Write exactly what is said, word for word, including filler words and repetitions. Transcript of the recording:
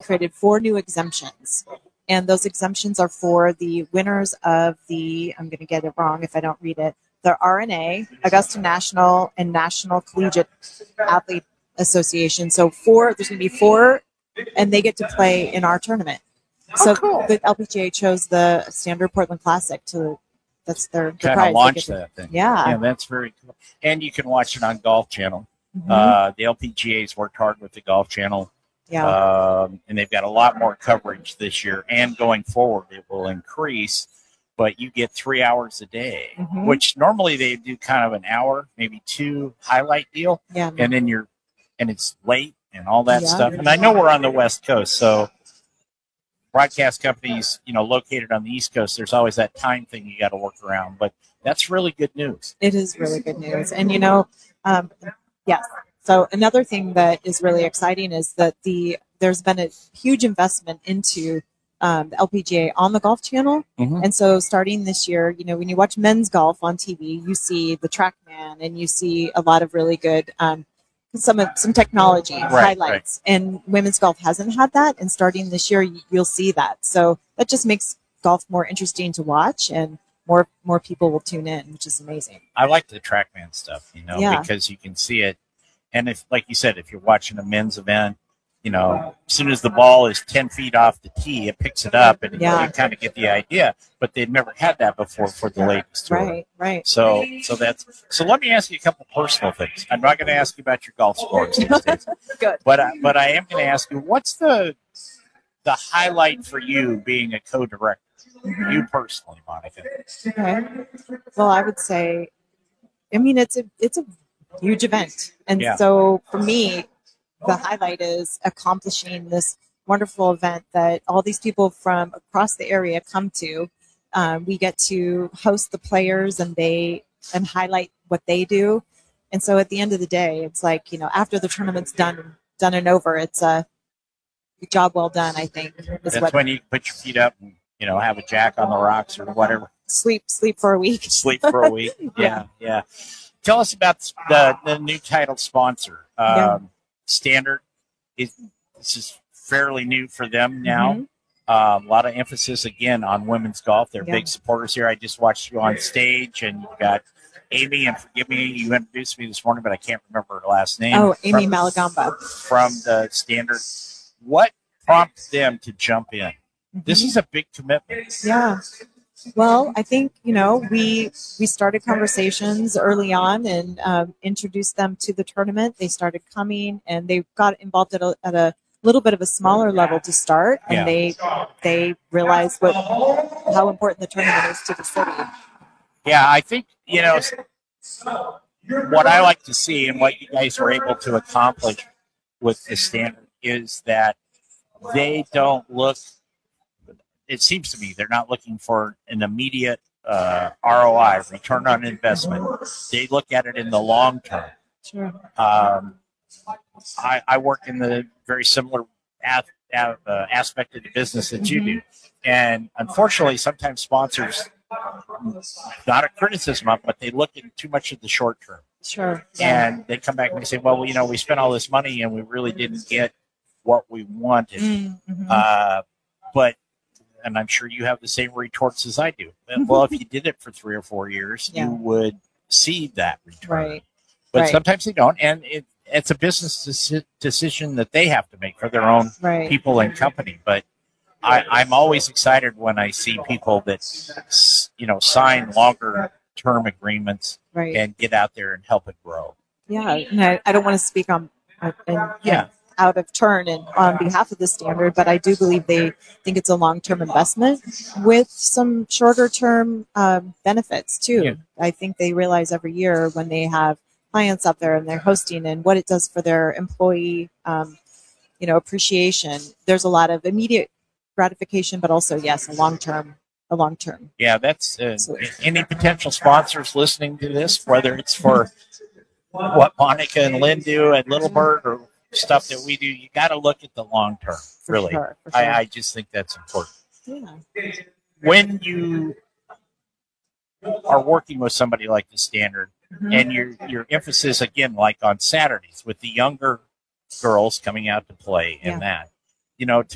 created four new exemptions. And those exemptions are for the winners of the, I'm going to get it wrong if I don't read it, the R N A, Augusta National, and National Collegiate Athlete Association. So four, there's going to be four, and they get to play in our tournament. So oh, cool. the L P G A chose the Standard Portland Classic to, that's their, their kind of launch to, that thing. Yeah. Yeah, that's very cool. And you can watch it on Golf Channel. Mm-hmm. Uh, the L P G A's worked hard with the Golf Channel. Yeah. Um, and they've got a lot more coverage this year, and going forward it will increase, but you get three hours a day, mm-hmm. which normally they do kind of an hour, maybe two highlight deal. Yeah. And then you're, and it's late and all that yeah. stuff. And I know we're on the West Coast, so broadcast companies, you know, located on the East Coast, there's always that time thing you got to work around, but that's really good news. It is really good news. And, you know, um, yes. So another thing that is really exciting is that the there's been a huge investment into um, the L P G A on the Golf Channel. Mm-hmm. And so starting this year, you know, when you watch men's golf on T V, you see the TrackMan and you see a lot of really good um, some some technology right, highlights. Right. And women's golf hasn't had that. And starting this year, you'll see that. So that just makes golf more interesting to watch, and more more people will tune in, which is amazing. I like the TrackMan stuff, you know, yeah. because you can see it. And if, like you said, if you're watching a men's event, you know, as soon as the ball is ten feet off the tee, it picks it up, and yeah. you kind of get the idea. But they'd never had that before for the ladies tour. Right, right. So, so that's so. Let me ask you a couple personal things. I'm not going to ask you about your golf scores these days. Good. But I, but I am going to ask you, what's the the highlight for you being a co-director? Mm-hmm. You personally, Monica. Okay. Well, I would say, I mean, it's a it's a huge event. And yeah. so for me, the highlight is accomplishing this wonderful event that all these people from across the area come to. Um, we get to host the players, and they and highlight what they do. And so at the end of the day, it's like, you know, after the tournament's done, done and over, it's a job well done, I think. That's what, when you put your feet up and, you know, have a jack on the rocks or whatever. Sleep, sleep for a week. Sleep for a week. Yeah, yeah. yeah. Tell us about the, the new title sponsor. Um, yeah. Standard. It, this is fairly new for them now. Mm-hmm. Um, a lot of emphasis, again, on women's golf. They're yeah. big supporters here. I just watched you on stage, and you've got Amy, and forgive me, you introduced me this morning, but I can't remember her last name. Oh, Amy from, Malagamba. From the Standard. What prompted them to jump in? Mm-hmm. This is a big commitment. Yeah. Well, I think, you know, we we started conversations early on and um, introduced them to the tournament. They started coming, and they got involved at a, at a little bit of a smaller level to start, and yeah. they they realized what how important the tournament is to the city. Yeah, I think, you know, what I like to see and what you guys are able to accomplish with the Standard is that they don't look, it seems to me, they're not looking for an immediate uh, R O I, return on investment. They look at it in the long term. Sure. Um, I, I work in the very similar a, a, uh, aspect of the business that you do. And unfortunately, sometimes sponsors, not a criticism of, but they look at too much of the short term. Sure. Yeah. And they come back and they say, well, you know, we spent all this money and we really didn't get what we wanted. Mm-hmm. Uh, but, and I'm sure you have the same retorts as I do. Well, if you did it for three or four years, yeah. you would see that return. Right. But right. sometimes they don't. And it, it's a business decision that they have to make for their own right. people and company. But I, I'm always excited when I see people that, you know, sign longer term agreements right. and get out there and help it grow. Yeah. And I, I don't want to speak on, uh, in, yeah. out of turn and on behalf of the Standard, but I do believe they think it's a long-term investment with some shorter-term um, benefits too. Yeah. I think they realize every year when they have clients up there and they're hosting and what it does for their employee, um, you know, appreciation. There's a lot of immediate gratification, but also, yes, a long-term, a long-term. Yeah, that's uh, any potential sponsors listening to this, whether it's for what Monica and Lynn do at Little Bird or stuff that we do, you got to look at the long term. For really, sure, for sure. I, I just think that's important. Yeah. When you are working with somebody like the Standard, mm-hmm. and your your emphasis again, like on Saturdays with the younger girls coming out to play, and yeah. that, you know.